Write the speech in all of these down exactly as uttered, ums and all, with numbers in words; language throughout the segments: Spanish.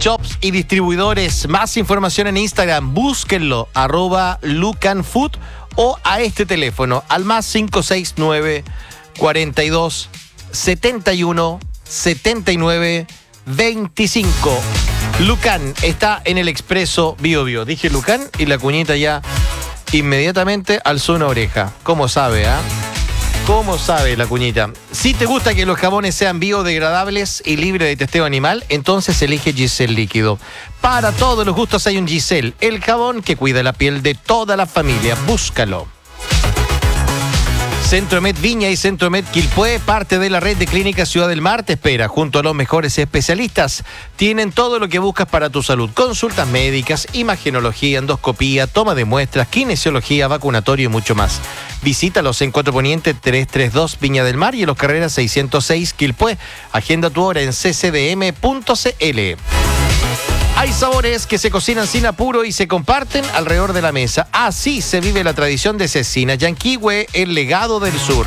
shops y distribuidores. Más información en Instagram, búsquenlo, arroba lucanfood o a este teléfono, al más cinco seis nueve, cuarenta y dos, setenta y uno, setenta y nueve, veinticinco. Lucan está en el Expreso Bio Bio. Dije Lucan y la cuñita ya inmediatamente alzó una oreja. ¿Cómo sabe, ah? ¿eh? ¿Cómo sabe la cuñita? Si te gusta que los jabones sean biodegradables y libres de testeo animal, entonces elige Gisel Líquido. Para todos los gustos hay un Gisel, el jabón que cuida la piel de toda la familia. Búscalo. Centromed Viña y Centromed Quilpué, parte de la red de clínicas Ciudad del Mar, te espera junto a los mejores especialistas. Tienen todo lo que buscas para tu salud: consultas médicas, imagenología, endoscopía, toma de muestras, kinesiología, vacunatorio y mucho más. Visítalos en Cuatro Poniente trescientos treinta y dos Viña del Mar y en Los Carreras seiscientos seis Quilpué. Agenda tu hora en c c d m punto c l. Hay sabores que se cocinan sin apuro y se comparten alrededor de la mesa. Así se vive la tradición de Cecina Yanquihue, el legado del sur.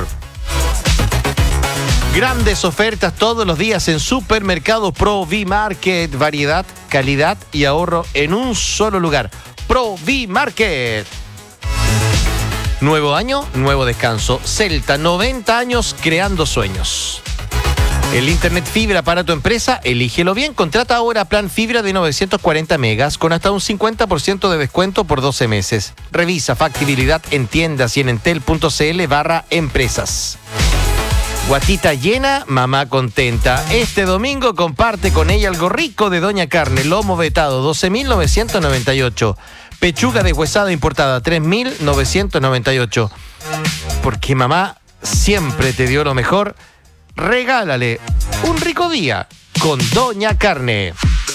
Grandes ofertas todos los días en Supermercado Provi Market. Variedad, calidad y ahorro en un solo lugar. Provi Market. Nuevo año, nuevo descanso. Celta, noventa años creando sueños. El internet fibra para tu empresa, elígelo bien. Contrata ahora plan fibra de novecientos cuarenta megas con hasta un cincuenta por ciento de descuento por doce meses. Revisa factibilidad en tiendas y en entel.cl barra empresas. Guatita llena, mamá contenta. Este domingo comparte con ella algo rico de Doña Carne. Lomo vetado, doce mil novecientos noventa y ocho. Pechuga deshuesada importada, tres mil novecientos noventa y ocho. Porque mamá siempre te dio lo mejor. Regálale un rico día con Doña Carne.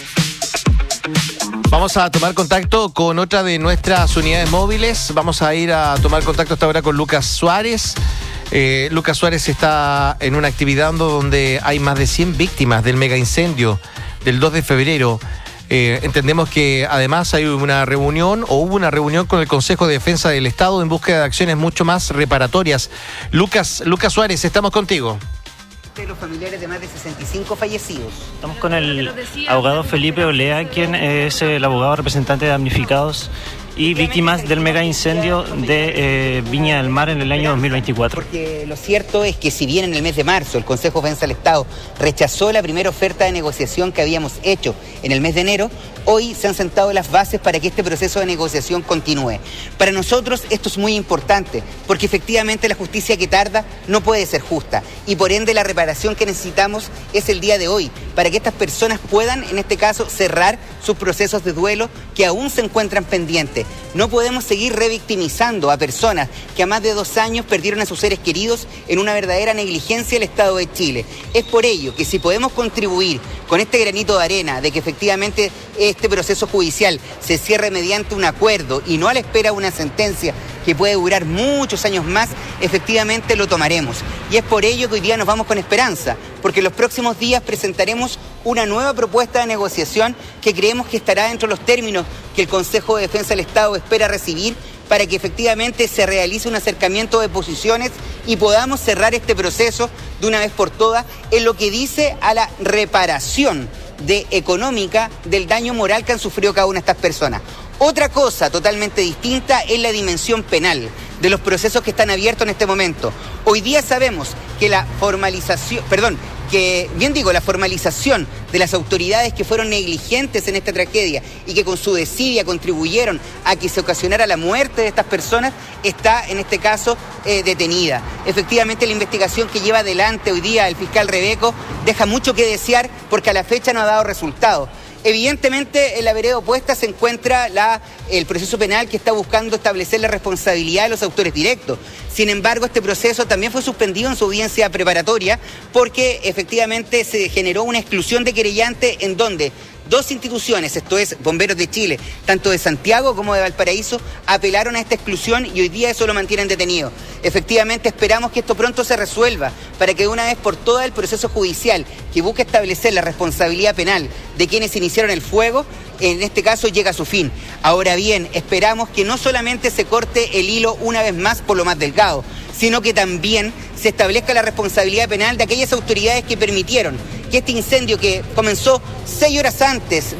Vamos a tomar contacto con otra de nuestras unidades móviles. Vamos a ir a tomar contacto hasta ahora con Lucas Suárez. Eh, Lucas Suárez está en una actividad donde hay más de cien víctimas del mega incendio del dos de febrero. Eh, entendemos que además hay una reunión o hubo una reunión con el Consejo de Defensa del Estado en búsqueda de acciones mucho más reparatorias. Lucas, Lucas Suárez, estamos contigo. De los familiares de más de sesenta y cinco fallecidos. Estamos con el abogado Felipe Olea, quien es el abogado representante de damnificados y víctimas del mega incendio de eh, Viña del Mar en el año dos mil veinticuatro. Porque lo cierto es que si bien en el mes de marzo el Consejo de Defensa del Estado rechazó la primera oferta de negociación que habíamos hecho en el mes de enero, hoy se han sentado las bases para que este proceso de negociación continúe. Para nosotros esto es muy importante, porque efectivamente la justicia que tarda no puede ser justa y por ende la reparación que necesitamos es el día de hoy, para que estas personas puedan, en este caso, cerrar sus procesos de duelo que aún se encuentran pendientes. No podemos seguir revictimizando a personas que a más de dos años perdieron a sus seres queridos en una verdadera negligencia del Estado de Chile. Es por ello que si podemos contribuir con este granito de arena de que efectivamente este proceso judicial se cierre mediante un acuerdo y no a la espera de una sentencia que puede durar muchos años más, efectivamente lo tomaremos. Y es por ello que hoy día nos vamos con esperanza, porque en los próximos días presentaremos una nueva propuesta de negociación que creemos que estará dentro de los términos que el Consejo de Defensa del Estado espera recibir para que efectivamente se realice un acercamiento de posiciones y podamos cerrar este proceso de una vez por todas en lo que dice a la reparación de económica del daño moral que han sufrido cada una de estas personas. Otra cosa totalmente distinta es la dimensión penal de los procesos que están abiertos en este momento. Hoy día sabemos que la formalización, perdón, que bien digo, la formalización de las autoridades que fueron negligentes en esta tragedia y que con su desidia contribuyeron a que se ocasionara la muerte de estas personas está en este caso eh, detenida. Efectivamente la investigación que lleva adelante hoy día el fiscal Rebeco deja mucho que desear porque a la fecha no ha dado resultados. Evidentemente, en la vereda opuesta se encuentra la, el proceso penal que está buscando establecer la responsabilidad de los autores directos. Sin embargo, este proceso también fue suspendido en su audiencia preparatoria porque efectivamente se generó una exclusión de querellante en donde dos instituciones, esto es Bomberos de Chile, tanto de Santiago como de Valparaíso, apelaron a esta exclusión y hoy día eso lo mantienen detenido. Efectivamente esperamos que esto pronto se resuelva para que de una vez por todas el proceso judicial que busca establecer la responsabilidad penal de quienes iniciaron el fuego, en este caso llega a su fin. Ahora bien, esperamos que no solamente se corte el hilo una vez más por lo más delgado, sino que también se establezca la responsabilidad penal de aquellas autoridades que permitieron que este incendio que comenzó seis horas antes